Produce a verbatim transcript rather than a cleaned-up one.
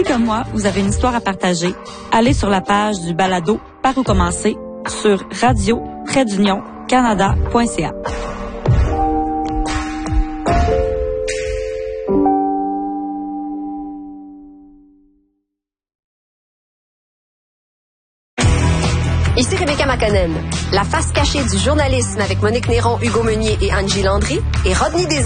comme moi, vous avez une histoire à partager, allez sur la page du balado Par où commencer sur radio tiret d'union canada point c a. Ici Rebecca McConnell. La face cachée du journalisme avec Monique Néron, Hugo Meunier et Angie Landry et Rodney Des